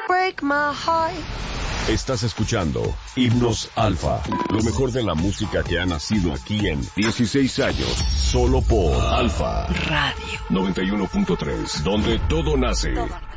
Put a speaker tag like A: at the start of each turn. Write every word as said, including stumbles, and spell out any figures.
A: break my heart.
B: Estás escuchando Himnos Alfa, lo mejor de la música que ha nacido aquí en dieciséis años, solo por Alfa
A: Radio
B: noventa y uno punto tres, donde todo nace.